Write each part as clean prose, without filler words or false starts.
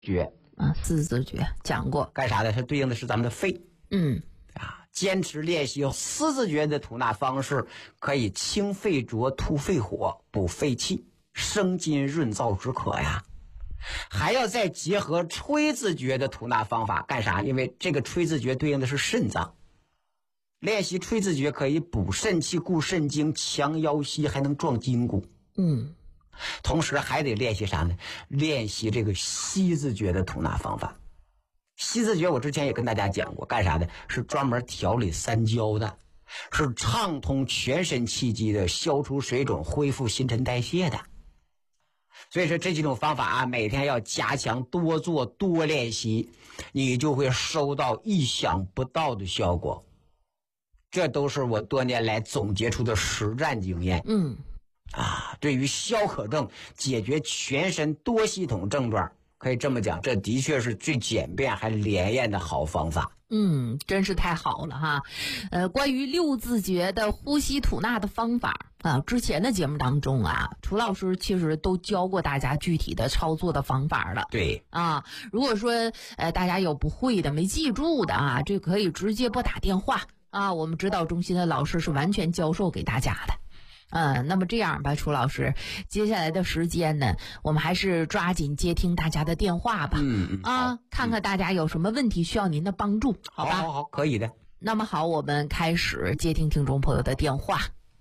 诀啊，四字诀讲过， 干啥的？它对应的是咱们的肺。坚持练习四字诀的吐纳方式，可以清肺浊、吐肺火、补肺气、生津润燥止渴呀。还要再结合吹字诀的吐纳方法，干啥？因为这个吹字诀对应的是肾脏。练习吹字诀可以补肾气、固肾精、强腰膝，还能壮筋骨。同时还得练习啥呢？练习这个吸字诀的吐纳方法。吸字诀我之前也跟大家讲过，干啥的？是专门调理三焦的，是畅通全身气机的，消除水肿、恢复新陈代谢的。所以说这几种方法啊，每天要加强，多做多练习，你就会收到意想不到的效果。这都是我多年来总结出的实战经验。对于消渴症解决全身多系统症状，可以这么讲，这的确是最简便还连验的好方法。 真是太好了哈。关于六字诀的呼吸吐纳的方法啊，之前的节目当中啊，楚老师其实都教过大家具体的操作的方法了。 对啊，如果说大家有不会的、没记住的啊，这可以直接拨打电话啊，我们指导中心的老师是完全教授给大家的。那么这样吧，楚老师，接下来的时间呢，我们还是抓紧接听大家的电话吧。看看大家有什么问题需要您的帮助，好吧？ 好，可以的。 那么好，我们开始接听听众朋友的电话。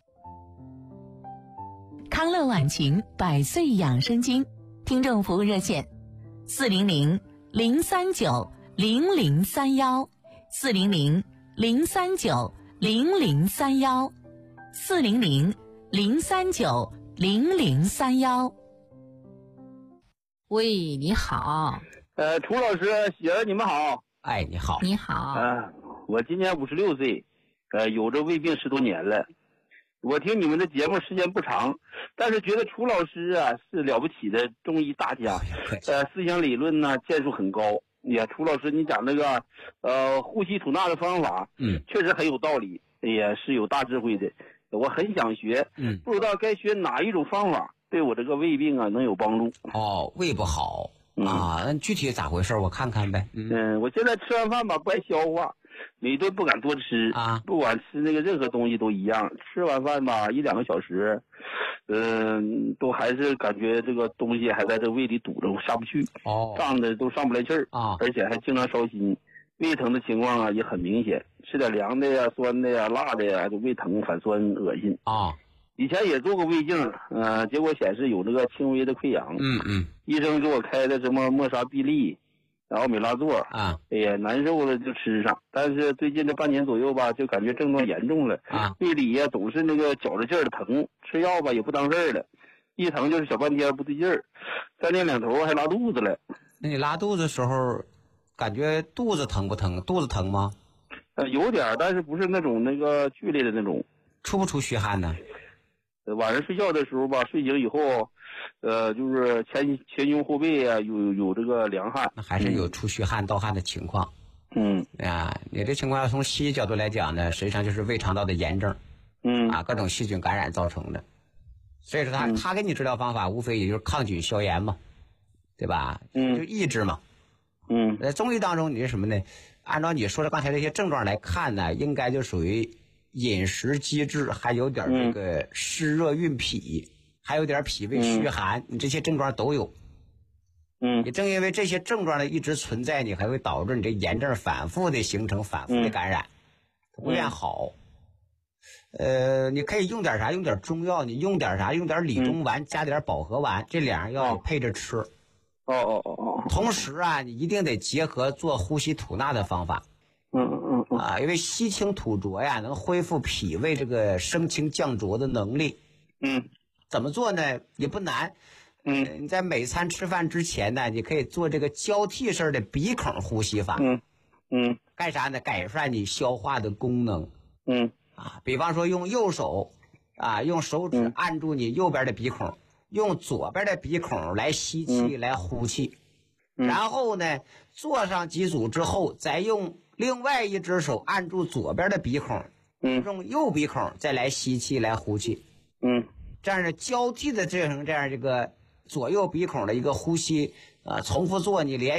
康乐晚晴百岁养生经听众服务热线400-039-0031，400-039-0031。 喂，你好。 楚老师、喜儿，你们好。 哎，你好。 你好。 我今年56岁，有着胃病10多年了。我听你们的节目时间不长，但是觉得楚老师啊是了不起的中医大家，思想理论呢建树很高。楚老师你讲这个呼吸吐纳的方法，确实很有道理，也是有大智慧的。我很想学，不知道该学哪一种方法对我这个胃病啊能有帮助。 胃不好啊，那具体咋回事？我看看呗。 我现在吃完饭吧不爱消化，每顿不敢多吃啊， 不管吃那个任何东西都一样，吃完饭吧1-2个小时，都还是感觉这个东西还在这胃里堵着，我下不去，胀的都上不来气儿啊， 而且还经常烧心，胃疼的情况啊也很明显，吃点凉的呀、酸的呀、辣的呀，就胃疼、反酸、恶心啊。 以前也做过胃镜，结果显示有这个轻微的溃疡，医生给我开的什么莫沙必利，然后美拉唑啊， 难受了就吃上，但是最近这半年左右吧，就感觉症状严重了啊， 胃里呀总是那个绞着劲儿的疼，吃药吧也不当事儿了，一疼就是小半天不对劲儿，3天2头还拉肚子了。 那你拉肚子的时候，感觉肚子疼不疼？肚子疼吗？ 有点，但是不是那种那个剧烈的那种。 出不出虚汗呢？ 晚上睡觉的时候吧，睡醒以后，就是前胸后背啊有这个凉汗， 那还是有出虚汗盗汗的情况。你这情况要从西医角度来讲呢，实际上就是胃肠道的炎症，各种细菌感染造成的。所以说他给你治疗方法无非也就是抗菌消炎嘛，对吧？就抑制嘛。在中医当中，你是什么呢？按照你说的刚才这些症状来看呢，应该就属于饮食机制，还有点这个湿热运脾，还有点脾胃虚寒，你这些症状都有。也正因为这些症状呢一直存在，你还会导致你这炎症反复的形成，反复的感染，不愿好。你可以用点啥？用点中药，你用点啥？用点理中丸加点保和丸，这两样药配着吃。同时啊，你一定得结合做呼吸吐纳的方法。因为吸清吐浊呀，能恢复脾胃这个升清降浊的能力。怎么做呢？也不难。你在每餐吃饭之前呢，你可以做这个交替式的鼻孔呼吸法。干啥呢？改善你消化的功能。比方说用右手用手指按住你右边的鼻孔，用左边的鼻孔来吸气来呼气，然后呢做上几组之后，再用另外一只手按住左边的鼻孔，用右鼻孔再来吸气来呼气，这样的交替的这样这个左右鼻孔的一个呼吸重复做你连